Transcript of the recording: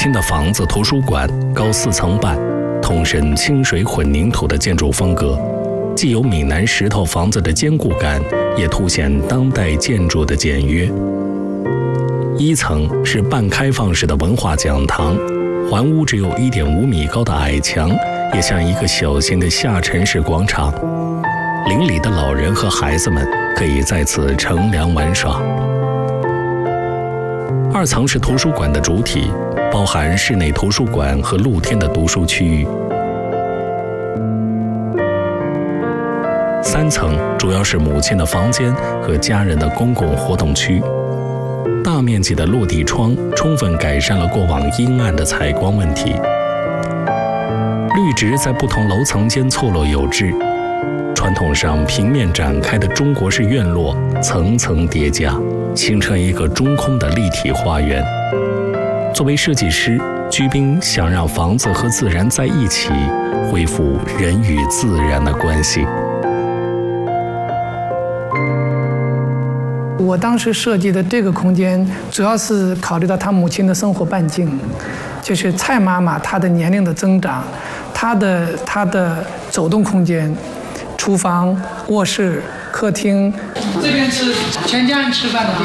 亲的房子图书馆，高4层半，通身清水混凝土的建筑风格，既有闽南石头房子的坚固感，也凸显当代建筑的简约。1层是半开放式的文化讲堂，环屋只有1.5米高的矮墙，也像一个小型的下沉式广场。邻里的老人和孩子们可以在此乘凉玩耍。2层是图书馆的主体，包含室内图书馆和露天的读书区域。3层主要是母亲的房间和家人的公共活动区。大面积的落地窗充分改善了过往阴暗的采光问题。绿植在不同楼层间错落有致，传统上平面展开的中国式院落层层叠加，形成一个中空的立体花园。作为设计师，居兵想让房子和自然在一起，恢复人与自然的关系。 我当时设计的这个空间，主要是考虑到他母亲的生活半径，就是蔡妈妈她的年龄的增长，她的走动空间，厨房、卧室、客厅，这边是全家人吃饭的地方。